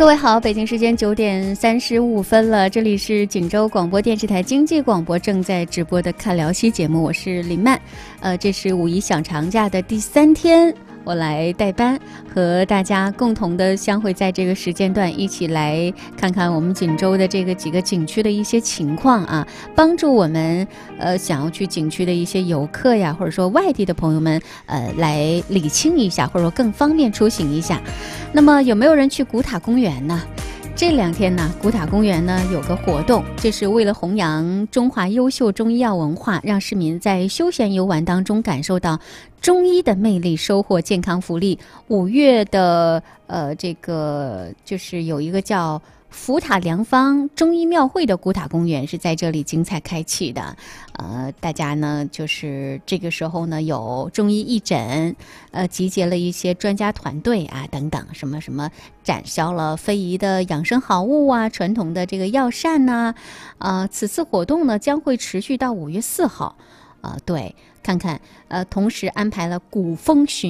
各位好，北京时间9:35了，这里是锦州广播电视台经济广播正在直播的看辽西节目，我是林曼。这是五一小长假的第3天，我来代班，和大家共同的相会在这个时间段，一起来看看我们锦州的这个几个景区的一些情况啊，帮助我们想要去景区的一些游客呀，或者说外地的朋友们来理清一下，或者说更方便出行一下。那么有没有人去古塔公园呢？这2天呢，古塔公园呢有个活动，这是为了弘扬中华优秀中医药文化，让市民在休闲游玩当中感受到中医的魅力，收获健康福利。5月的这个就是有一个叫福塔良方中医庙会的古塔公园是在这里精彩开启的。大家呢就是这个时候呢有中医义诊，集结了一些专家团队啊等等，什么展销了非遗的养生好物啊，传统的这个药膳呐，此次活动呢将会持续到5月4号。对，看看同时安排了古风巡